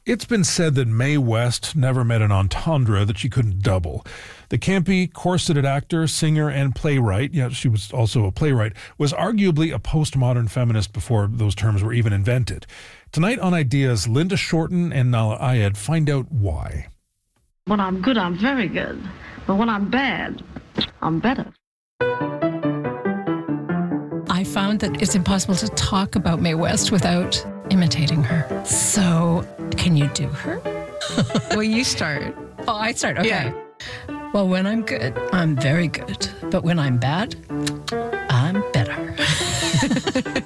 It's been said that Mae West never met an entendre that she couldn't double. The campy, corseted actor, singer, and playwright, she was also a playwright, was arguably a postmodern feminist before those terms were even invented. Tonight on Ideas, Linda Shorten and Nahlah Ayed find out why. When I'm good, I'm very good. But when I'm bad, I'm better. I found that it's impossible to talk about Mae West without imitating her. So, can you do her? Well, you start. Oh, I start. Okay. Yeah. Well, when I'm good, I'm very good. But when I'm bad, I'm better.